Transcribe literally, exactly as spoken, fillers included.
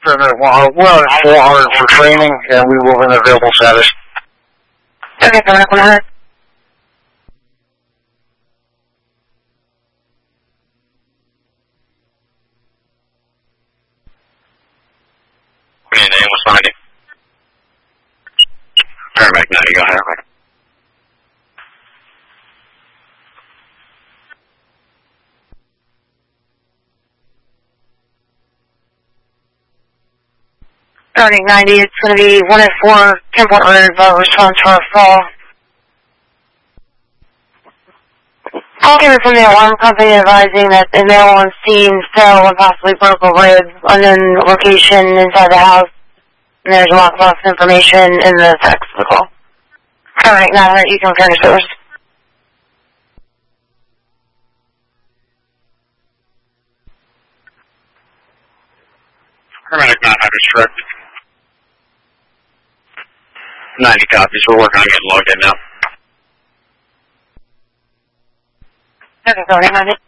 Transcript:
Uh, we're on four hundred for training, and we will in available status. Okay, Paramedic one hundred. Your name was ninety. Paramedic ninety, go ahead. Paramedic ninety, it's going to be one oh four, ten point one, uh, response for a fall. Call came from the alarm company advising that the male on scene fell and possibly broke a rib, unknown location inside the house, and there's lockbox information in the text of the call. Paramedic nine hundred, you can finish yours. Paramedic nine hundred, correct. ninety copies, we're working on getting logged in now. Okay, go ahead,